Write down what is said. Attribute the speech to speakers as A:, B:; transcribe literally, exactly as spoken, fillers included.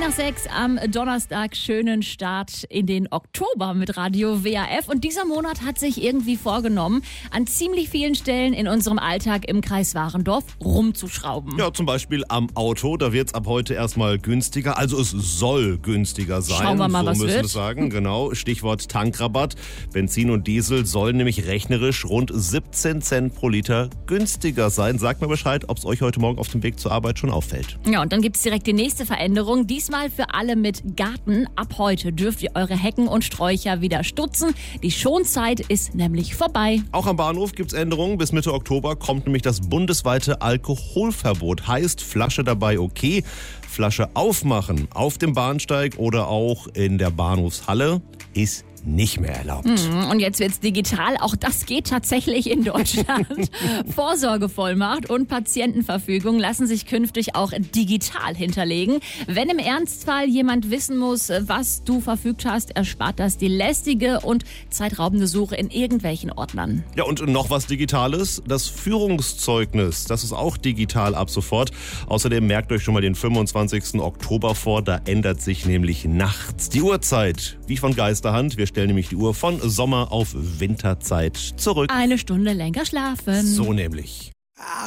A: nach sechs am Donnerstag. Schönen Start in den Oktober mit Radio W A F. Und dieser Monat hat sich irgendwie vorgenommen, an ziemlich vielen Stellen in unserem Alltag im Kreis Warendorf rumzuschrauben.
B: Ja, zum Beispiel am Auto. Da wird es ab heute erstmal günstiger. Also es soll günstiger sein.
A: Schauen wir mal,
B: so
A: was
B: müssen
A: wird.
B: wir sagen. Genau. Stichwort Tankrabatt. Benzin und Diesel sollen nämlich rechnerisch rund siebzehn Cent pro Liter günstiger sein. Sagt mir Bescheid, ob es euch heute Morgen auf dem Weg zur Arbeit schon auffällt.
A: Ja, und dann gibt es direkt die nächste Veränderung. Diesmal für alle mit Garten. Ab heute dürft ihr eure Hecken und Sträucher wieder stutzen. Die Schonzeit ist nämlich vorbei.
B: Auch am Bahnhof gibt es Änderungen. Bis Mitte Oktober kommt nämlich das bundesweite Alkoholverbot. Heißt, Flasche dabei okay, Flasche aufmachen auf dem Bahnsteig oder auch in der Bahnhofshalle ist nicht mehr erlaubt.
A: Mhm, und jetzt wird's digital. Auch das geht tatsächlich in Deutschland. Vorsorgevollmacht und Patientenverfügung lassen sich künftig auch digital hinterlegen. Wenn im Ernstfall jemand wissen muss, was du verfügt hast, erspart das die lästige und zeitraubende Suche in irgendwelchen Ordnern.
B: Ja, und noch was Digitales, das Führungszeugnis, das ist auch digital ab sofort. Außerdem merkt euch schon mal den fünfundzwanzigsten Oktober vor, da ändert sich nämlich nachts die Uhrzeit. Wie von Geisterhand, wir stellen nämlich die Uhr von Sommer auf Winterzeit zurück.
A: Eine Stunde länger schlafen.
B: So nämlich.